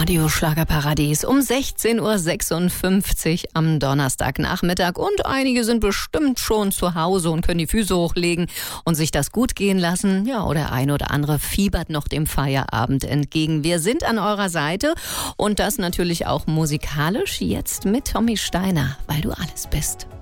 Radio Schlagerparadies um 16.56 Uhr am Donnerstagnachmittag. Und einige sind bestimmt schon zu Hause und können die Füße hochlegen und sich das gut gehen lassen. Ja, oder ein oder andere fiebert noch dem Feierabend entgegen. Wir sind an eurer Seite und das natürlich auch musikalisch. Jetzt mit Tommy Steiner, weil du alles bist.